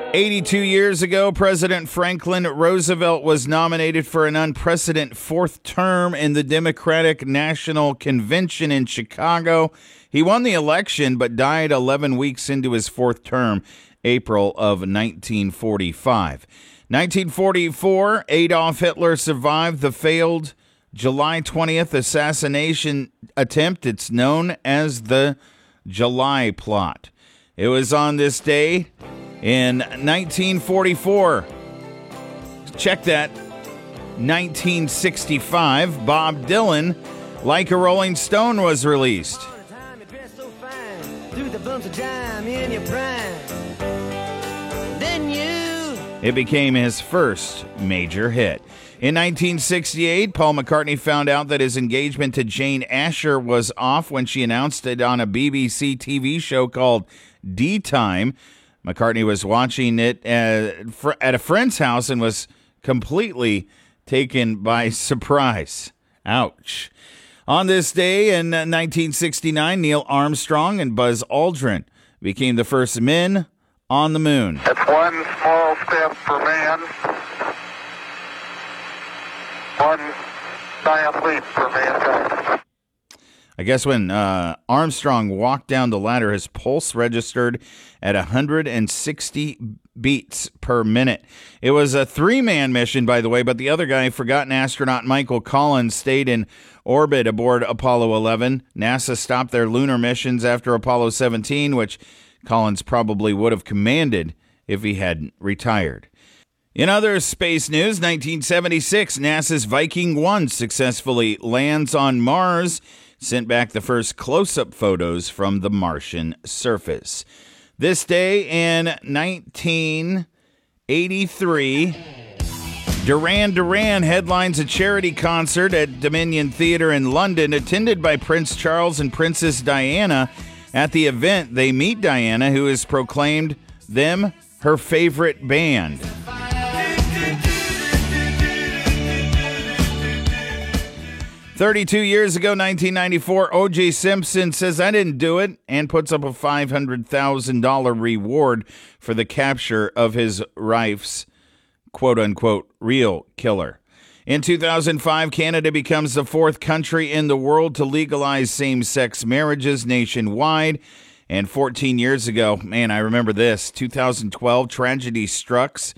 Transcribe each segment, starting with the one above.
82 years ago, President Franklin Roosevelt was nominated for an unprecedented fourth term in the Democratic National Convention in Chicago. He won the election but died 11 weeks into his fourth term, April of 1945. 1944, Adolf Hitler survived the failed July 20th assassination attempt. It's known as the July Plot. It was on this day in 1944, check that, 1965, Bob Dylan, Like a Rolling Stone was released. It became his first major hit. In 1968, Paul McCartney found out that his engagement to Jane Asher was off when she announced it on a BBC TV show called D-Time. McCartney was watching it at a friend's house and was completely taken by surprise. Ouch. On this day in 1969, Neil Armstrong and Buzz Aldrin became the first men on the moon. That's one small step for man, one giant leap for mankind. I guess when Armstrong walked down the ladder, his pulse registered at 160 beats per minute. It was a three-man mission, by the way, but the other guy, forgotten astronaut Michael Collins, stayed in orbit aboard Apollo 11. NASA stopped their lunar missions after Apollo 17, which Collins probably would have commanded if he hadn't retired. In other space news, 1976, NASA's Viking 1 successfully lands on Mars, sent back the first close-up photos from the Martian surface. This day in 1983, Duran Duran headlines a charity concert at Dominion Theatre in London, attended by Prince Charles and Princess Diana. At the event, they meet Diana, who has proclaimed them her favorite band. 32 years ago, 1994, O.J. Simpson says, "I didn't do it," and puts up a $500,000 reward for the capture of his wife's quote-unquote real killer. In 2005, Canada becomes the fourth country in the world to legalize same-sex marriages nationwide. And 14 years ago, man, I remember this, 2012, tragedy strikes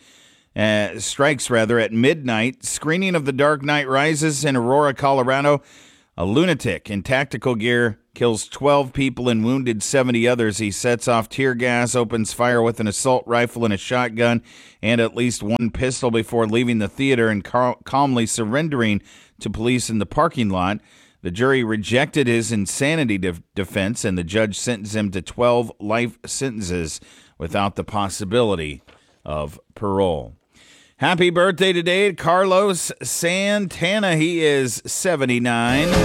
at midnight. Screening of The Dark Knight Rises in Aurora, Colorado. A lunatic in tactical gear kills 12 people and wounded 70 others. He sets off tear gas, opens fire with an assault rifle and a shotgun, and at least one pistol before leaving the theater and calmly surrendering to police in the parking lot. The jury rejected his insanity defense, and the judge sentenced him to 12 life sentences without the possibility of parole. Happy birthday today to Carlos Santana. He is 79.